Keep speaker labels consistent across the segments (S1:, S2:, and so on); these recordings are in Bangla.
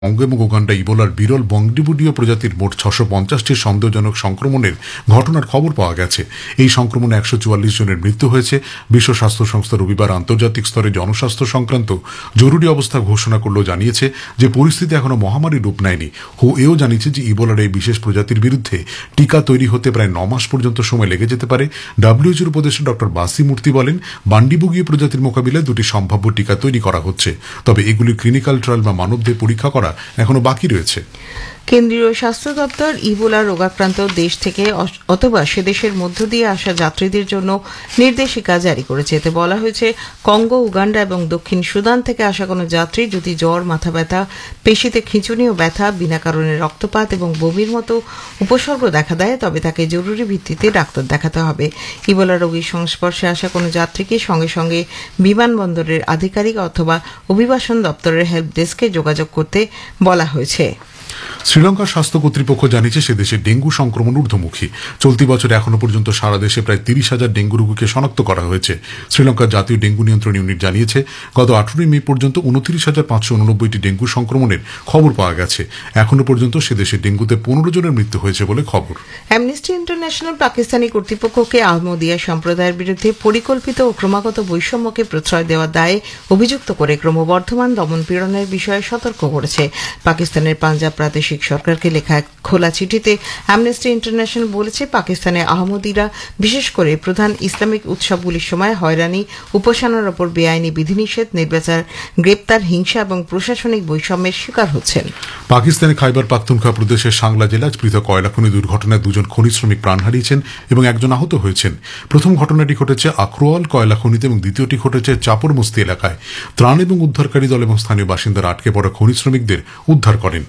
S1: কঙ্গো এবং উগান্ডা ইবোলার বিরল বঙ্গডিবুডীয় প্রজাতির মোট 650টি সন্দেহজনক সংক্রমণের ঘটনার খবর পাওয়া গেছে। এই সংক্রমণে 144 জনের মৃত্যু হয়েছে। বিশ্ব স্বাস্থ্য সংস্থা রবিবার আন্তর্জাতিক স্তরে জনস্বাস্থ্য সংক্রান্ত জরুরি অবস্থা ঘোষণা করলেও জানিয়েছে যে পরিস্থিতি এখনো মহামারীর রূপ নেয়নি। এও জানিয়েছে যে ইবোলার এই বিশেষ প্রজাতির বিরুদ্ধে টিকা তৈরি হতে প্রায় 9 মাস পর্যন্ত সময় লেগে যেতে পারে। ডব্লিউএইচওর উপদেষ্টা ডক্টর বাসি মূর্তি বলেন, বান্ডিবুগীয় প্রজাতির মোকাবিলায় 2টি সম্ভাব্য টিকা তৈরি করা হচ্ছে, তবে এগুলির ক্লিনিক্যাল ট্রায়াল বা মানবদের পরীক্ষা করা এখনো বাকি রয়েছে।
S2: কেন্দ্রীয় স্বাস্থ্য দপ্তর ইবোলা রোগাক্রান্ত দেশ থেকে অথবা সে দেশের মধ্য দিয়ে আসা যাত্রীদের জন্য নির্দেশিকা জারি করেছে। এতে বলা হয়েছে, কঙ্গো, উগান্ডা এবং দক্ষিণ সুদান থেকে আসা কোনো যাত্রী যদি জ্বর, মাথা ব্যথা, পেশিতে খিঁচুনি ও ব্যথা, বিনা কারণে রক্তপাত এবং বমির মতো উপসর্গ দেখা দেয়, তবে তাকে জরুরি ভিত্তিতে ডাক্তার দেখাতে হবে। ইবোলা রোগীর সংস্পর্শে আসা কোনো যাত্রীকে সঙ্গে সঙ্গে বিমানবন্দরের আধিকারিক অথবা অভিবাসন দপ্তরের হেল্প ডেস্কে যোগাযোগ করতে বলা হয়েছে।
S1: শ্রীলঙ্কার স্বাস্থ্য কর্তৃপক্ষ জানিয়েছে সে দেশে ডেঙ্গু সংক্রমণ ঊর্ধ্বমুখী। চলতি বছর এখনো পর্যন্ত সারা দেশে প্রায় 30,000 ডেঙ্গু রোগীকে শনাক্ত করা হয়েছে। শ্রীলঙ্কার জাতীয় ডেঙ্গু নিয়ন্ত্রণ ইউনিট জানিয়েছে গত 18 মে পর্যন্ত 29,589টি ডেঙ্গু সংক্রমণের খবর পাওয়া গেছে। এখনো পর্যন্ত সে দেশে ডেঙ্গুতে 15 জনের মৃত্যু হয়েছে বলে খবর।
S2: অ্যামনেস্টি ইন্টারন্যাশনাল পাকিস্তানি কর্তৃপক্ষকে আহমদিয়া সম্প্রদায়ের বিরুদ্ধে পরিকল্পিত ও ক্রমাগত বৈষম্যকে প্রশ্রয় দেওয়ার দায়ে অভিযুক্ত করে ক্রমবর্ধমান দমন-পীড়নের বিষয়ে সতর্ক করেছে। পাকিস্তানের পাঞ্জাব প্রাদেশিক সরকারকে লেখা এক খোলা চিঠিতে অ্যামনেস্টি ইন্টারন্যাশনাল বলেছে, পাকিস্তানে আহমদিরা বিশেষ করে প্রধান ইসলামিক উৎসবগুলির সময় হয়রানি, উপাসনার ওপর বেআইনি বিধিনিষেধ, নির্বিচার গ্রেপ্তার, হিংসা এবং প্রশাসনিক বৈষম্যের শিকার হচ্ছেন।
S1: পাকিস্তানের খাইবার পাখতুনখোয়া প্রদেশের সাংলা জেলায় পৃথক কয়লা খনি দুর্ঘটনায় 2 জন খনি শ্রমিক প্রাণ হারিয়েছেন এবং 1 জন আহত হয়েছেন। প্রথম ঘটনাটি ঘটেছে আখরোয়াল কয়লা খনিতে এবং দ্বিতীয়টি ঘটেছে চাপড়মস্তি এলাকায়। ত্রাণ এবং উদ্ধারকারী দল এবং স্থানীয় বাসিন্দারা আটকে পড়া খনি শ্রমিকদের উদ্ধার করেন।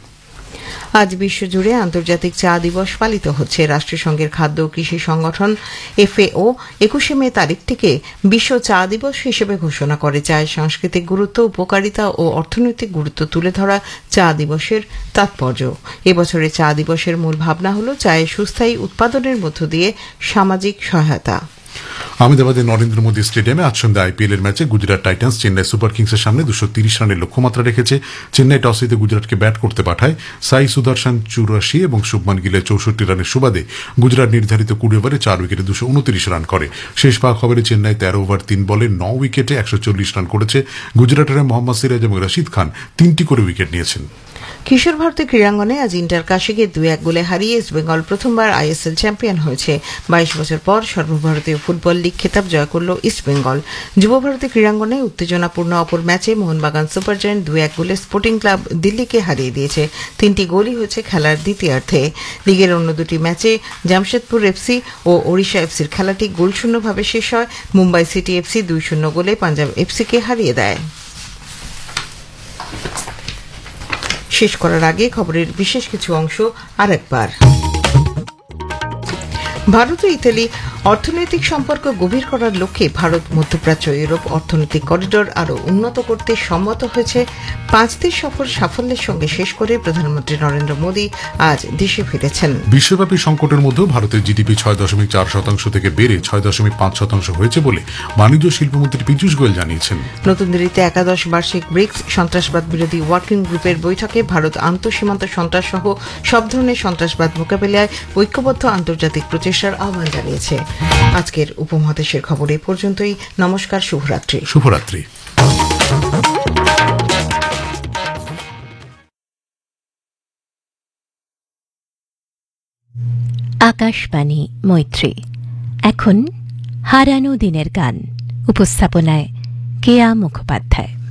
S2: আজ বিশ্বজুড়ে আন্তর্জাতিক চা দিবস পালিত হচ্ছে। রাষ্ট্রসংঘের খাদ্য ও কৃষি সংগঠন FAO 21 মে তারিখটিকে বিশ্ব চা দিবস হিসেবে ঘোষণা করে। চায়ের সাংস্কৃতিক গুরুত্ব, উপকারিতা ও অর্থনৈতিক গুরুত্ব তুলে ধরা চা দিবসের তাৎপর্য। এবছরের চা দিবসের মূল ভাবনা হল চায়ের সুস্থায়ী উৎপাদনের মধ্য দিয়ে সামাজিক সহায়তা।
S1: আহমেদাবাদের নরেন্দ্র মোদী স্টেডিয়ামে আজ সন্ধ্যায় IPL এর ম্যাচে গুজরাট টাইটান্স চেন্নাই সুপার কিংসের সামনে 230 রানের লক্ষ্যমাত্রা রেখেছে। চেন্নাই টস জিতে গুজরাটকে ব্যাট করতে পাঠায়। সাই সুদর্শন 84 এবং শুভমান গিলের 64 রানের সুবাদে গুজরাট নির্ধারিত 20 ওভারে 4 উইকেটে 229 রান করে। শেষ পাক ওভারে চেন্নাই 13 ওভার 3 বলে 9 উইকেটে 140 রান করেছে। গুজরাটের মোহাম্মদ সিরাজ এবং রশিদ খান 3টি করে উইকেট নিয়েছেন।
S2: কিশোর ভারতী ক্রীড়াঙ্গনে আজ ইন্টার কাশীকে 2-1 গোলে হারিয়ে ইস্টবেঙ্গল প্রথমবার ISL চ্যাম্পিয়ন হয়েছে। 22 বছর পর সর্বভারতীয় ফুটবল লিগ খেতাব জয় করল ইস্টবেঙ্গল। যুব ভারতী ক্রীড়াঙ্গনে উত্তেজনাপূর্ণ অপর ম্যাচে মোহনবাগান সুপার জায়ান্ট 2-1 গোলে স্পোর্টিং ক্লাব দিল্লিকে হারিয়ে দিয়েছে। 3টি গোলই হয়েছে খেলার দ্বিতীয়ার্ধে। লিগের অন্য 2টি ম্যাচে জামশেদপুর FC ও ওড়িশা FCর খেলাটি গোলশূন্যভাবে শেষ হয়। মুম্বাই সিটি FC 2-0 গোলে পাঞ্জাব FCকে হারিয়ে দেয়। শেষ করার আগে খবরের বিশেষ কিছু অংশ আরেকবার। ভারত ও ইতালি অর্থনৈতিক সম্পর্ক গভীর করার লক্ষ্যে ভারত মধ্যপ্রাচ্য ইউরোপ অর্থনৈতিক করিডোর আরও উন্নত করতে সম্মত হয়েছে। 5 দেশ সফর সাফল্যের সঙ্গে শেষ করে প্রধানমন্ত্রী নরেন্দ্র মোদী আজ দেশে ফিরেছেন।
S1: বিশ্বব্যাপী সংকটের মধ্যেও ভারতের জিডিপি 6.4% থেকে বেড়ে 6.5% হয়েছে বলে বাণিজ্য শিল্পমন্ত্রী পীযূষ গোয়েল জানিয়েছেন।
S2: নতুন দিল্লিতে 11 বার্ষিক ব্রিক্স সন্ত্রাসবাদ বিরোধী ওয়ার্কিং গ্রুপের বৈঠকে ভারত আন্তঃসীমান্ত সন্ত্রাস সহ সব ধরনের সন্ত্রাসবাদ মোকাবিলায় ঐক্যবদ্ধ আন্তর্জাতিক প্রচেষ্টার আহ্বান জানিয়েছে। আজকের উপমহাদেশের খবর এ পর্যন্তই। নমস্কার, শুভরাত্রি।
S1: শুভরাত্রি।
S3: আকাশবাণী মৈত্রী। এখন হারানো দিনের গান, উপস্থাপনায় কেয়া মুখোপাধ্যায়।